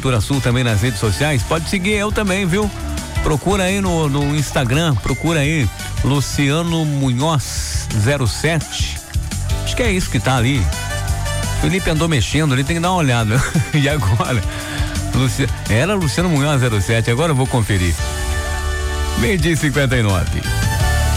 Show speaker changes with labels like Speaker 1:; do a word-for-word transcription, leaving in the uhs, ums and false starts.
Speaker 1: Cultura Sul também nas redes sociais. Pode seguir eu também, viu? Procura aí no, no Instagram, procura aí Luciano Munhoz zero sete. Acho que é isso que tá ali. Felipe andou mexendo ali, tem que dar uma olhada. E agora? Luci... Era Luciano Munhoz zero sete, agora eu vou conferir. meio-dia e cinquenta e nove.